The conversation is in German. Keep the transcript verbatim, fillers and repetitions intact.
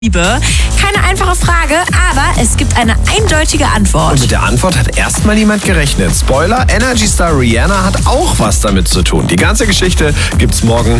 Liebe. Keine einfache Frage, aber es gibt eine eindeutige Antwort. Und mit der Antwort hat erstmal niemand gerechnet. Spoiler, Energy Star Rihanna hat auch was damit zu tun. Die ganze Geschichte gibt's morgen